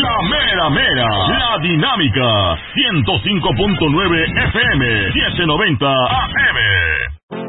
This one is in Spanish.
La mera mera, la dinámica, 105.9 FM, 790 AM.